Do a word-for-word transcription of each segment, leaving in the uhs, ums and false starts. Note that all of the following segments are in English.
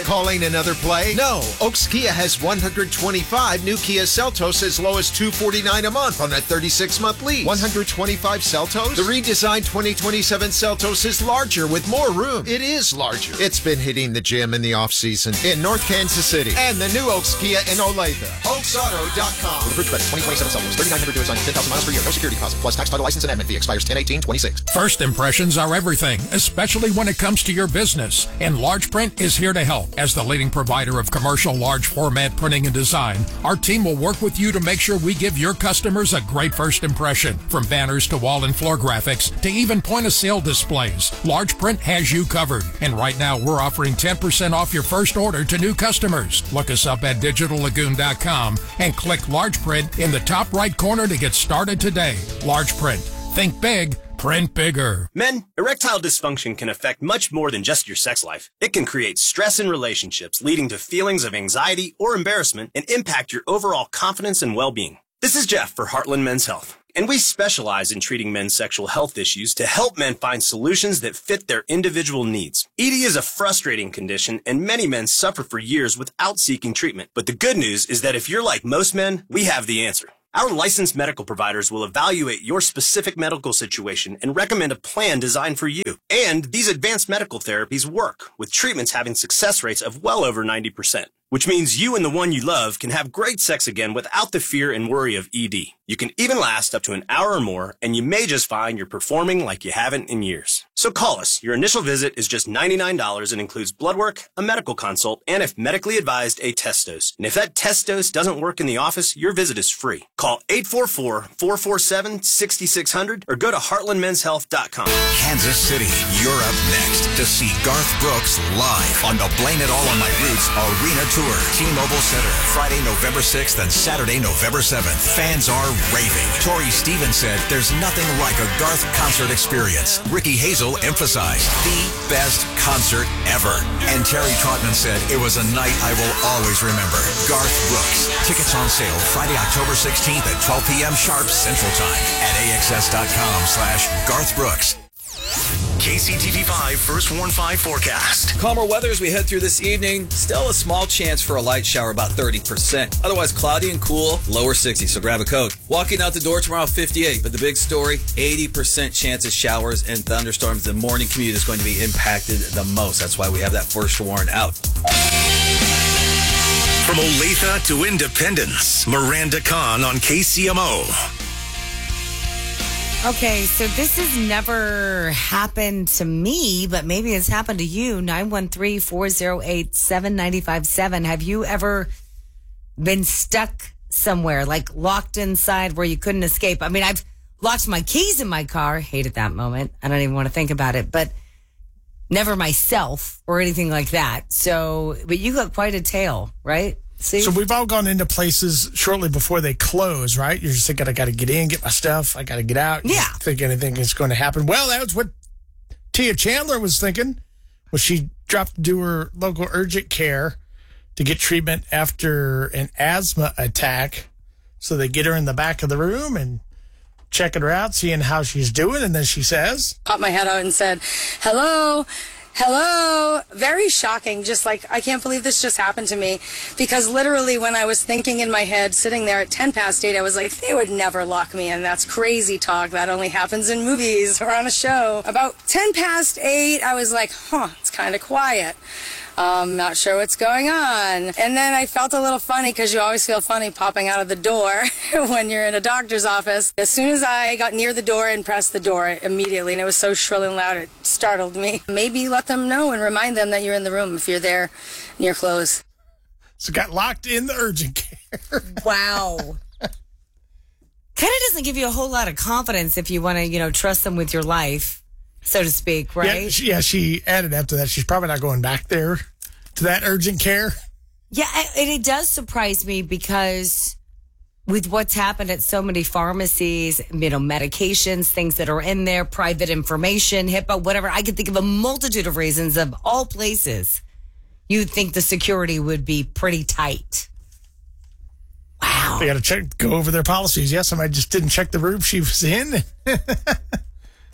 it. Calling another play? No. Oaks Kia has one hundred twenty-five new Kia Seltos as low as two hundred forty-nine dollars a month on that thirty-six month lease. one hundred twenty-five Seltos? The redesigned twenty twenty-seven Seltos is larger with more room. It is larger. It's been hitting the gym in the off-season in North Kansas City. And the new Oaks Kia in Olathe. Oaks Auto dot com. With approved credit, twenty twenty-seven Seltos, thirty-nine hundred dollars on ten thousand miles per year. No security deposit. Plus tax, title, license, and admin fee. Expires ten eighteen twenty-six. First impressions are everything, especially when it comes to your business. And Large Print is here to help. As the leading provider of commercial large format printing and design, our team will work with you to make sure we give your customers a great first impression. From banners to wall and floor graphics to even point of sale displays, Large Print has you covered. And right now we're offering ten percent off your first order to new customers. Look us up at digital lagoon dot com and click Large Print in the top right corner to get started today. Large Print. Think big. Print bigger. Men, erectile dysfunction can affect much more than just your sex life. It can create stress in relationships, leading to feelings of anxiety or embarrassment and impact your overall confidence and well-being. This is Jeff for Heartland Men's Health, and we specialize in treating men's sexual health issues to help men find solutions that fit their individual needs. E D is a frustrating condition, and many men suffer for years without seeking treatment. But the good news is that if you're like most men, we have the answer. Our licensed medical providers will evaluate your specific medical situation and recommend a plan designed for you. And these advanced medical therapies work, with treatments having success rates of well over ninety percent. Which means you and the one you love can have great sex again without the fear and worry of E D. You can even last up to an hour or more, and you may just find you're performing like you haven't in years. So call us. Your initial visit is just ninety-nine dollars and includes blood work, a medical consult, and if medically advised, a test dose. And if that test dose doesn't work in the office, your visit is free. Call eight four four, four four seven, six six zero zero or go to heartland men's health dot com. Kansas City, you're up next to see Garth Brooks live on the Blame It All on My Roots Arena Tour. T-Mobile Center, Friday, November sixth and Saturday, November seventh. Fans are raving. Tori Stevens said there's nothing like a Garth concert experience. Ricky Hazel emphasized the best concert ever. And Terry Trotman said it was a night I will always remember. Garth Brooks. Tickets on sale Friday, October sixteenth at twelve p.m. sharp Central Time at A X S dot com slash Garth Brooks. K C T V five First Warn five forecast. Calmer weather as we head through this evening. Still a small chance for a light shower, about thirty percent. Otherwise cloudy and cool, lower sixty, so grab a coat. Walking out the door tomorrow, fifty-eight. But the big story, eighty percent chance of showers and thunderstorms. The morning commute is going to be impacted the most. That's why we have that first warn out. From Olathe to Independence, Miranda Khan on K C M O. Okay, so this has never happened to me, but maybe it's happened to you. nine one three, four oh eight, seven nine five seven. Have you ever been stuck somewhere, like locked inside where you couldn't escape? I mean, I've locked my keys in my car. Hated that moment. I don't even want to think about it, but never myself or anything like that. So, but you got quite a tale, right? See? So we've all gone into places shortly before they close, right? You're just thinking, I got to get in, get my stuff. I got to get out. You yeah. think anything is going to happen. Well, that's what Tia Chandler was thinking when she dropped to her local urgent care to get treatment after an asthma attack. So they get her in the back of the room and checking her out, seeing how she's doing. And then she says, popped my head out and said, hello. Hello. Very shocking. Just like, I can't believe this just happened to me. Because literally when I was thinking in my head, sitting there at ten past eight, I was like, they would never lock me in. That's crazy talk. That only happens in movies or on a show. About ten past eight, I was like, huh, it's kind of quiet. Um, not sure what's going on. And then I felt a little funny because you always feel funny popping out of the door when you're in a doctor's office. As soon as I got near the door and pressed the door immediately, and it was so shrill and loud, it startled me. Maybe let them know and remind them that you're in the room if you're there and you're close. So got locked in the urgent care. Wow. Kind of doesn't give you a whole lot of confidence if you want to, you know, trust them with your life, so to speak, right? Yeah she, yeah, she added after that, she's probably not going back there to that urgent care. Yeah, and it does surprise me because with what's happened at so many pharmacies, you know, medications, things that are in there, private information, HIPAA, whatever, I could think of a multitude of reasons of all places you'd think the security would be pretty tight. Wow. They got to check, go over their policies. Yeah, somebody just didn't check the room she was in.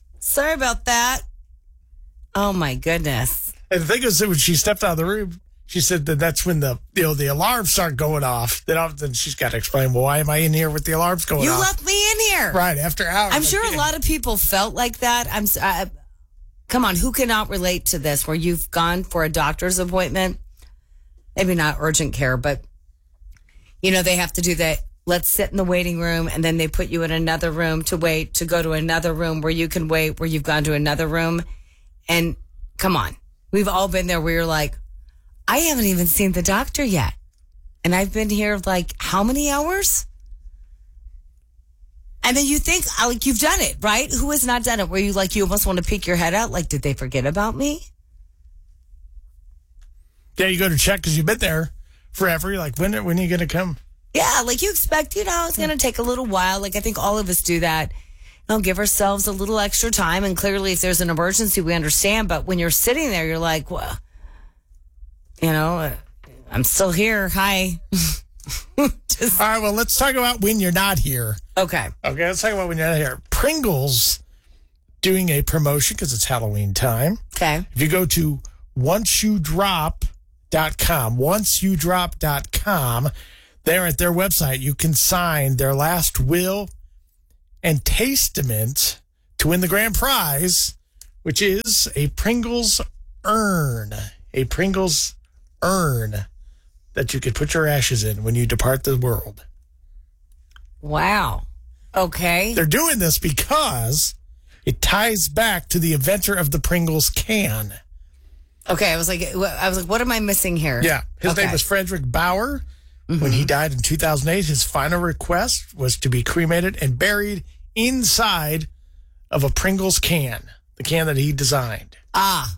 Sorry about that. Oh, my goodness. And the thing is, when she stepped out of the room, she said that that's when the you know the alarms start going off. Then, all, then she's got to explain, well, why am I in here with the alarms going you off? You left me in here. Right, after hours. I'm sure a lot of people felt like that. I'm. I, come on, who cannot relate to this? Where you've gone for a doctor's appointment, maybe not urgent care, but you know they have to do that. Let's sit in the waiting room, and then they put you in another room to wait to go to another room where you can wait, where you've gone to another room. And come on, we've all been there where you're like, I haven't even seen the doctor yet. And I've been here like how many hours? And then you think, like, you've done it, right? Who has not done it? Where you like, you almost want to peek your head out. Like, did they forget about me? Yeah, you go to check because you've been there forever. You're like, when, when are you going to come? Yeah, like you expect, you know, it's going to take a little while. Like, I think all of us do that. You know, give ourselves a little extra time. And clearly, if there's an emergency, we understand. But when you're sitting there, you're like, well, you know, uh, I'm still here. Hi. Just, all right, well, let's talk about when you're not here. Okay. Okay, let's talk about when you're not here. Pringles doing a promotion because it's Halloween time. Okay. If you go to once you drop dot com, once you drop dot com, there at their website, you can sign their last will and testament to win the grand prize, which is a Pringles urn. A Pringles urn that you could put your ashes in when you depart the world. Wow. Okay. They're doing this because it ties back to the inventor of the Pringles can. Okay, I was like, I was like, what am I missing here? Yeah, his okay. name was Frederick Bauer. Mm-hmm. When he died in two thousand eight, his final request was to be cremated and buried inside of a Pringles can, the can that he designed. Ah.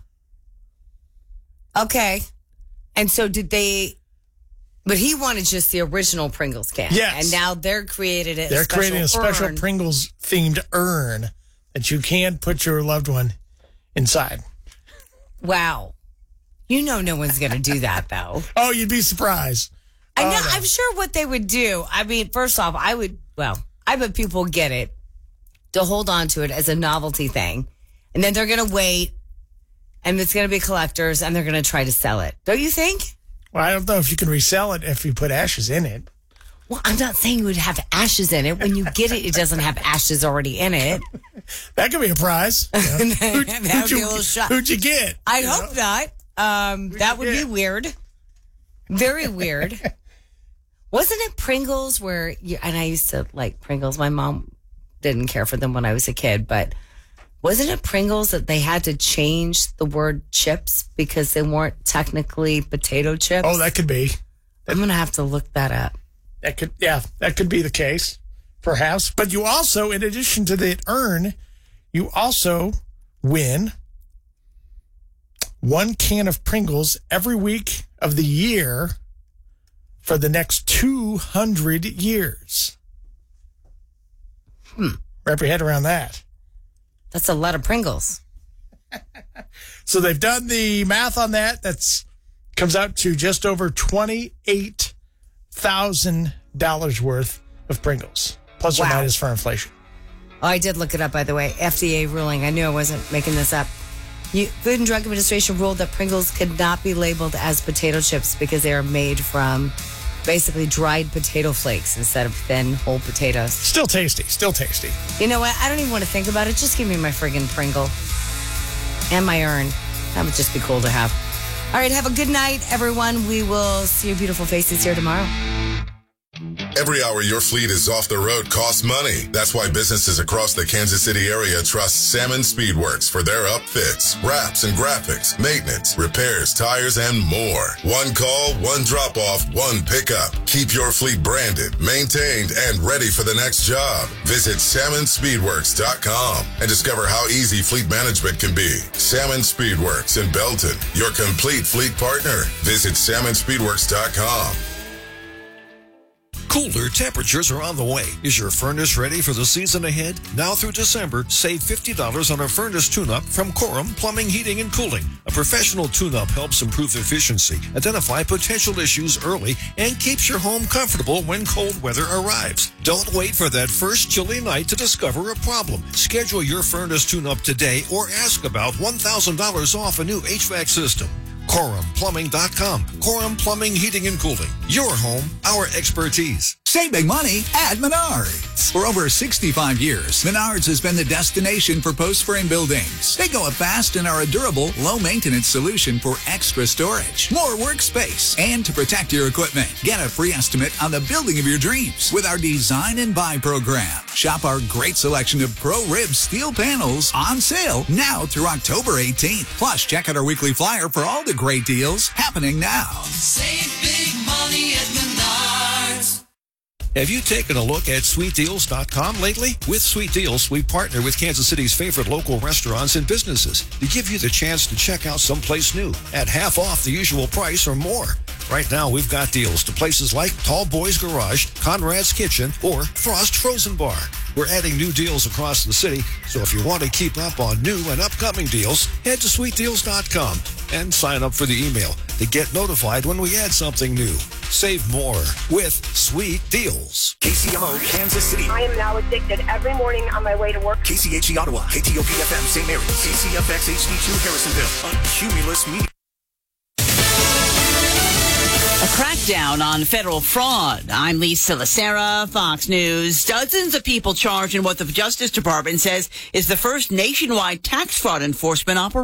Okay. And so did they, but he wanted just the original Pringles can. Yes. And now they're created it. They're creating a special urn. Pringles themed urn that you can put your loved one inside. Wow. You know no one's going to do that, though. Oh, you'd be surprised. I know, oh, no. I'm sure what they would do. I mean, first off, I would, well, I bet people get it to hold on to it as a novelty thing. And then they're going to wait, and it's going to be collectors, and they're going to try to sell it. Don't you think? Well, I don't know if you can resell it if you put ashes in it. Well, I'm not saying you would have ashes in it. When you get it, it doesn't have ashes already in it. That could be a prize. You know? that who'd, that who'd, would you, be a little shock. Who'd you get? I you hope know? not. Um, that would get? be weird. Very weird. Wasn't it Pringles where, you, and I used to like Pringles. My mom didn't care for them when I was a kid, but wasn't it Pringles that they had to change the word chips because they weren't technically potato chips? Oh, that could be. I'm going to have to look that up. That could, yeah, that could be the case, perhaps. But you also, in addition to the urn, you also win one can of Pringles every week of the year for the next two hundred years. Hmm. Wrap your head around that. That's a lot of Pringles. So they've done the math on that. That's comes out to just over twenty-eight thousand dollars worth of Pringles, plus Wow. or minus for inflation. Oh, I did look it up, by the way. F D A ruling. I knew I wasn't making this up. You, Food and Drug Administration ruled that Pringles could not be labeled as potato chips because they are made from basically dried potato flakes instead of thin whole potatoes. Still tasty. Still tasty. You know what? I don't even want to think about it. Just give me my friggin' Pringle and my urn. That would just be cool to have. All right, have a good night, everyone. We will see your beautiful faces here tomorrow. Every hour your fleet is off the road costs money. That's why businesses across the Kansas City area trust Salmon Speedworks for their upfits, wraps and graphics, maintenance, repairs, tires, and more. One call, one drop off, one pickup. Keep your fleet branded, maintained, and ready for the next job. Visit salmon speedworks dot com and discover how easy fleet management can be. Salmon Speedworks in Belton, your complete fleet partner. Visit salmon speedworks dot com. Cooler temperatures are on the way. Is your furnace ready for the season ahead? Now through December, save fifty dollars on a furnace tune-up from Corum Plumbing, Heating, and Cooling. A professional tune-up helps improve efficiency, identify potential issues early, and keeps your home comfortable when cold weather arrives. Don't wait for that first chilly night to discover a problem. Schedule your furnace tune-up today or ask about one thousand dollars off a new H V A C system. Corum Plumbing dot com. Corum Plumbing, Heating, and Cooling. Your home, our expertise. Save big money at Menards. For over sixty-five years, Menards has been the destination for post-frame buildings. They go up fast and are a durable, low-maintenance solution for extra storage, more workspace, and to protect your equipment. Get a free estimate on the building of your dreams with our Design and Buy program. Shop our great selection of Pro-Rib steel panels on sale now through October eighteenth. Plus, check out our weekly flyer for all the great deals happening now. Save big money at Menards. Have you taken a look at sweet deals dot com lately? With Sweet Deals, we partner with Kansas City's favorite local restaurants and businesses to give you the chance to check out someplace new at half off the usual price or more. Right now, we've got deals to places like Tall Boys Garage, Conrad's Kitchen, or Frost Frozen Bar. We're adding new deals across the city, so if you want to keep up on new and upcoming deals, head to sweet deals dot com and sign up for the email to get notified when we add something new. Save more with Sweet Deals. K C M O, Kansas City. I am now addicted every morning on my way to work. K C H E Ottawa, K T O P F M Saint Mary, K C F X H D two Harrisonville, on Cumulus Media. A crackdown on federal fraud. I'm Lisa Lacera, Fox News. Dozens of people charged in what the Justice Department says is the first nationwide tax fraud enforcement operation.